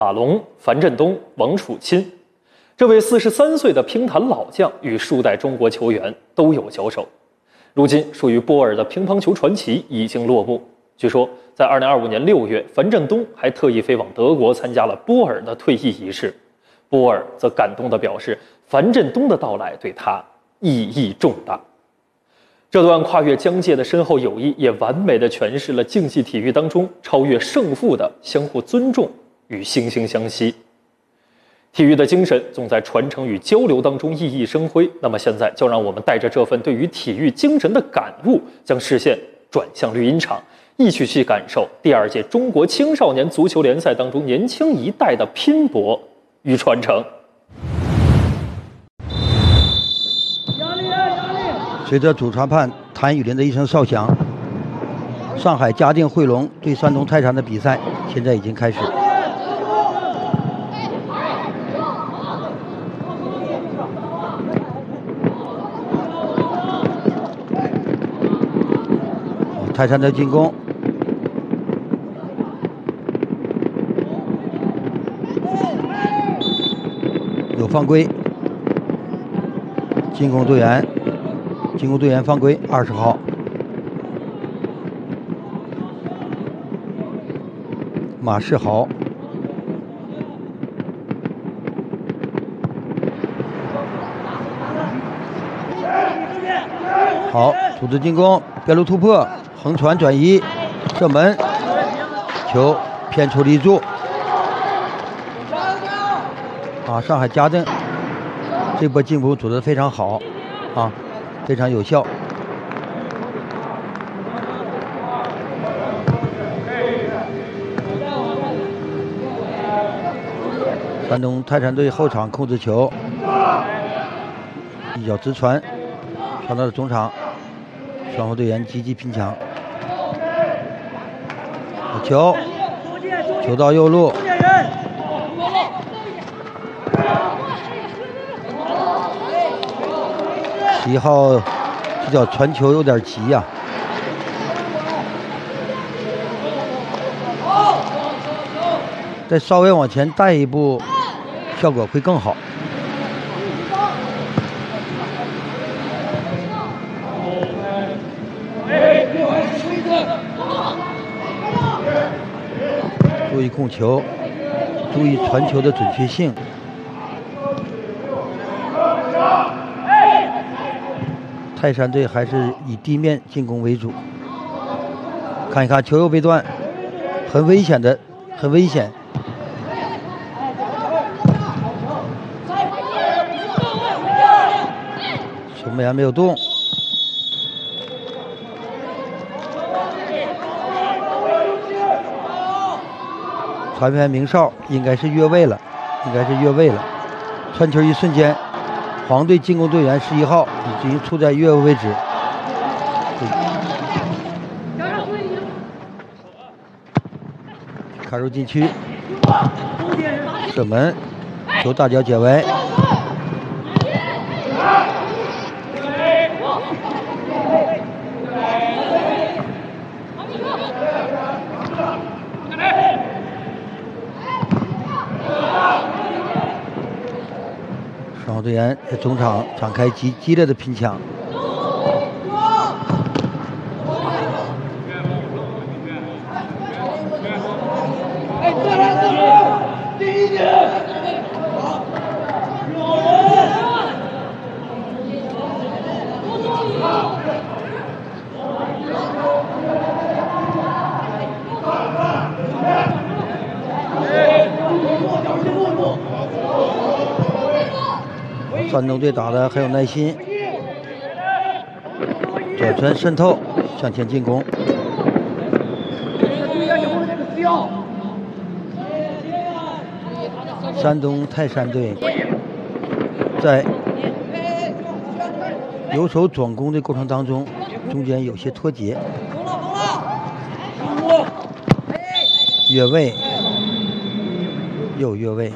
马龙、樊振东、王楚钦，这位43岁的乒坛老将与数代中国球员都有交手。如今，属于波尔的乒乓球传奇已经落幕。据说，在2025年6月，樊振东还特意飞往德国参加了波尔的退役仪式。波尔则感动地表示，樊振东的到来对他意义重大。这段跨越疆界的深厚友谊，也完美地诠释了竞技体育当中超越胜负的相互尊重与惺惺相惜。体育的精神总在传承与交流当中熠熠生辉。那么现在，就让我们带着这份对于体育精神的感悟，将视线转向绿茵场，一起去感受第2届中国青少年足球联赛当中年轻一代的拼搏与传承。 随着主裁判谭雨林的一声哨响，上海嘉定汇龙对山东泰山的比赛现在已经开始。泰山的进攻，有犯规，进攻队员犯规，20号。马世豪。好，组织进攻，边路突破，横传转移，射门，球偏出立柱。上海嘉定这波进攻组织得非常好，非常有效。山东泰山队后场控制球，一脚直传，传到了中场，双方队员积极拼抢。球到右路，11号这脚传球有点急呀。再稍微往前带一步，效果会更好。注意控球，注意传球的准确性。泰山队还是以地面进攻为主。看一看球又被断，很危险。守门员没有动。传员鸣哨，应该是越位了。传球一瞬间，黄队进攻队员11号已经处在越位位置。卡入禁区，射门，球大脚解围。双方队员在中场展开激烈的拼抢。山东队打得很有耐心，左传渗透，向前进攻。山东泰山队在由守转攻的过程当中，中间有些脱节，越位，又越位。